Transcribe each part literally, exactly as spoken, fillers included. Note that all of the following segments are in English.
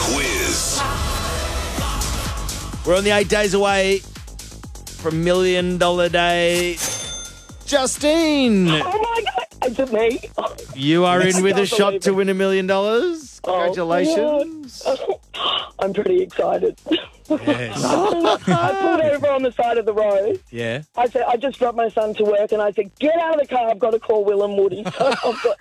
quiz. We're only eight days away from Million Dollar Day. Justine, Oh, my God. Is it me? you are in with a can't shot believe to it. win a million dollars. Congratulations. Oh, I'm pretty excited. Yes. I pulled over on the side of the road. Yeah. I said, I just dropped my son to work, and I said, get out of the car. I've got to call Will and Woody. So I've got...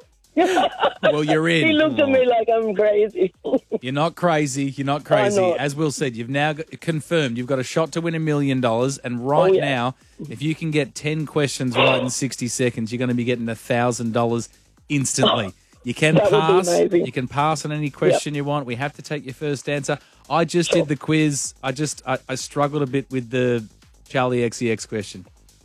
Well, you're in. He looked at me like I'm crazy. You're not crazy. You're not crazy. not. As Will said, you've now got, confirmed you've got a shot to win a million dollars. And right Oh, yeah. now, if you can get ten questions right in sixty seconds, you're going to be getting a thousand dollars instantly. You can That would be pass. amazing. You can pass on any question you want. We have to take your first answer. I just did the quiz. I just I, I struggled a bit with the Charlie X C X question.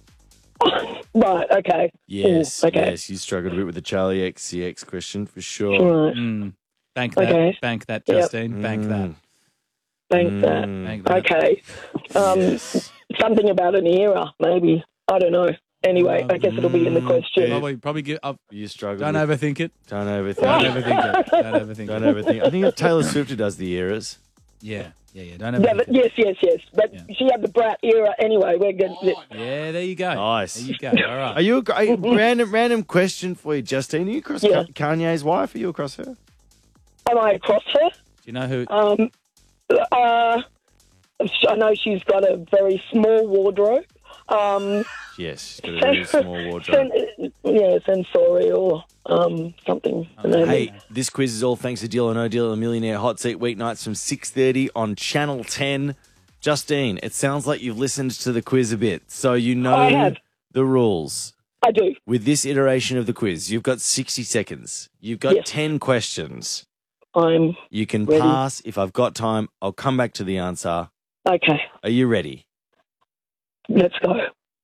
Right, okay. Yes, Ooh, okay. yes, you struggled a bit with the Charlie X C X question for sure. Right. Mm. Bank that. Okay. Bank that, Yep. Justine. Bank that. Thanks, Mm. that. Bank that. Okay. Um, Something about an era, maybe. I don't know. Anyway, I guess it'll be in the question. Probably, probably give up. You struggled. Don't with- overthink it. Don't overthink. Don't it. overthink it. Don't overthink Don't it. overthink. I think it's Taylor Swift who does the eras. Yeah, yeah, yeah. Don't Yeah, overthink but it. yes, yes, yes. But Yeah. she had the brat era anyway. We're good. Yeah, there you go. Nice. There you go. All right. Are you a, are you- random random question for you, Justine? Are you across Yeah. Ka- Kanye's wife? Are you across her? Am I across her? Do you know who? Um, uh, I know she's got a very small wardrobe. Um, Yes, she's got a very small wardrobe. sen- yeah, sensorial, um, something. the name Hey, is. this quiz is all thanks to Deal or No Deal, a Millionaire Hot Seat weeknights from six thirty on Channel ten. Justine, it sounds like you've listened to the quiz a bit, so you know I have. the rules. I do. With this iteration of the quiz, you've got sixty seconds. You've got Yes. ten questions. I'm You can Ready. pass. If I've got time, I'll come back to the answer. okay. Are you ready? Let's go.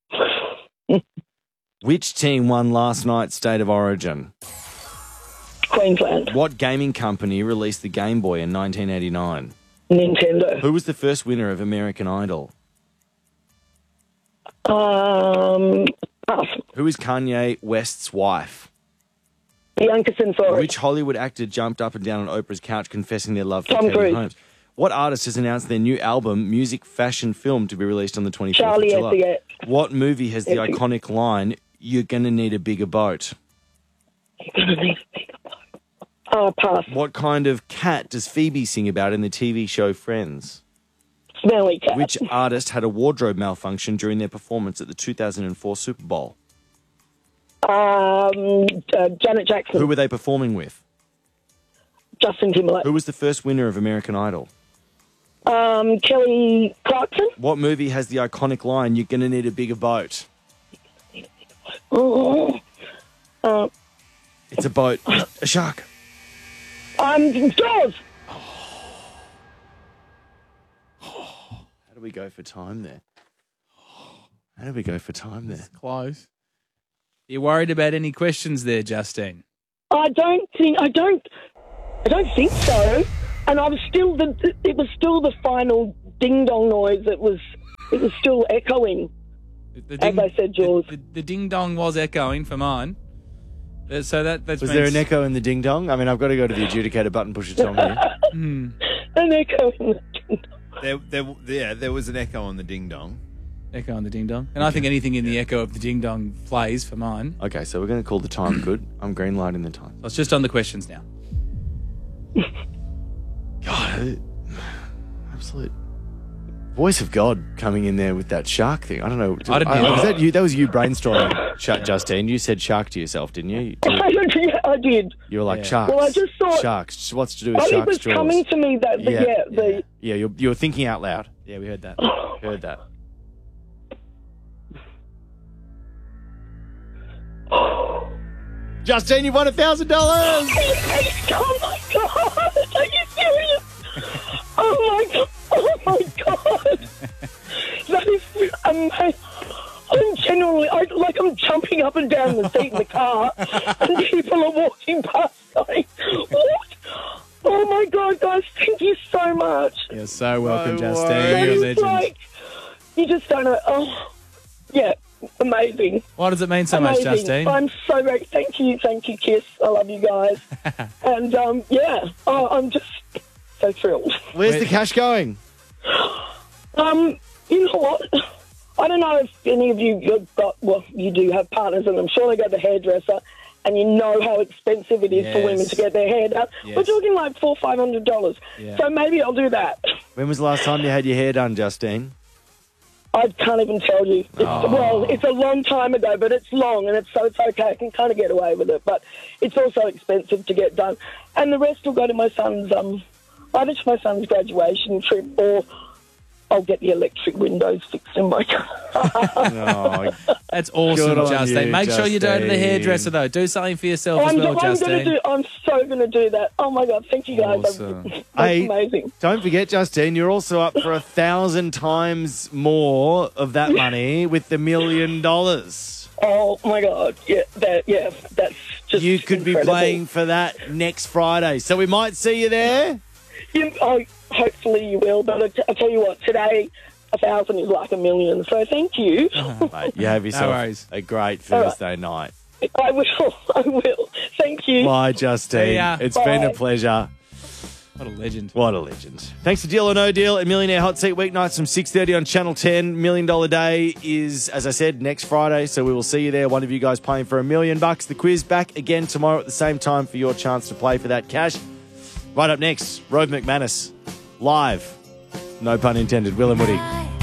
Which team won last night's State of Origin? Queensland, What gaming company released the Game Boy in nineteen eighty-nine? Nintendo. Who was the first winner of American Idol? Um, pass. Who is Kanye West's wife? Bianca Sensori. Which Hollywood actor jumped up and down on Oprah's couch confessing their love for Tom Katie Cruise. Holmes? What artist has announced their new album, Music, Fashion, Film, to be released on the twenty-fourth Charlie of July? X C X. What movie has the X C X. iconic line, "You're gonna need a bigger boat"? Uh, pass. What kind of cat does Phoebe sing about in the T V show Friends? Smelly cat. Which artist had a wardrobe malfunction during their performance at the two thousand four Super Bowl? Um, uh, Janet Jackson. Who were they performing with? Justin Timberlake. Who was the first winner of American Idol? Um, Kelly Clarkson. What movie has the iconic line, "You're gonna need a bigger boat"? Oh, uh, It's a boat. A shark. um, Jaws. How do we go for time there? How do we go for time there? Close. You worried about any questions there, Justine? I don't think. I don't. I don't think so. And I was still the. It was still the final ding dong noise. It was. It was still echoing. The As I said, Jaws. The, the, the ding dong was echoing for mine. Uh, So that that's Was there an echo in the ding dong? I mean, I've got to go to the adjudicator button, push it on here. An echo in the ding dong. There, there, yeah, there was an echo on the ding dong. echo on the ding dong? And I think anything in the echo of the ding dong plays for mine. Okay, so we're going to call the time good. I'm green lighting the time. So it's just on the questions now. God, absolute voice of God coming in there with that shark thing. I don't know. I didn't hear was that. that you? That was you brainstorming, Sh- Justine. You said shark to yourself, didn't you? Yeah, I did. You were like Yeah. sharks. Well, I just thought- sharks. What's to do with Oh, it sharks' was jaws? coming to me that. The, Yeah, yeah, the. Yeah, you're, you're thinking out loud. Yeah, we heard that. Heard that. Justine, you won a thousand dollars. Oh my god! Are you serious? Oh my god! Oh my god! That is amazing. I'm genuinely, I, like, I'm jumping up and down the seat in the car, and people are walking past going, "What? Oh my god, guys! Thank you so much." You're so welcome, No Justine. worries. You're a It's legend. like you just don't know. Oh, yeah, amazing. Why does it mean so Amazing. much, Justine? I'm so great. Thank you, thank you, Kiss. I love you guys. and um, yeah, oh, I'm just so thrilled. Where's Where- the cash going? Um, you know what? I don't know if any of you you've got, well, you do have partners, and I'm sure they go to the hairdresser, and you know how expensive it is for Yes. women to get their hair done. Yes. We're talking like four, five hundred dollars. Yeah. So maybe I'll do that. When was the last time you had your hair done, Justine? I can't even tell you. It's, Well, it's a long time ago, but it's long, and it's so it's okay. I can kind of get away with it, but it's also expensive to get done. And the rest will go to my son's, um, either to my son's graduation trip, or I'll get the electric windows fixed in my car. Oh, That's awesome, Good on Justine. you, Make sure you go to the Justine. hairdresser, though. Do something for yourself I'm, as well, I'm going to Justine. do. I'm so going to do that. Oh my God! Thank you guys. Awesome. That's Hey, amazing. Don't forget, Justine, you're also up for a thousand times more of that money with the million dollars. Oh my God! Yeah, that. Yeah, that's just. You could be incredible. playing for that next Friday, so we might see you there. You, oh, hopefully you will, but I, I tell you what, today a thousand is like a million. So thank you. Mate, you have yourself worries. a great All right. Thursday night. I will. I will. Thank you. Bye, Justine. See ya. It's been a Bye. pleasure. What a legend. What a legend. Thanks to Deal or No Deal and Millionaire Hot Seat weeknights from six thirty on Channel ten. Million Dollar Day is, as I said, next Friday, so we will see you there. One of you guys playing for a million bucks. The quiz back again tomorrow at the same time for your chance to play for that cash. Right up next, Rove McManus, live. No pun intended. Will and Woody.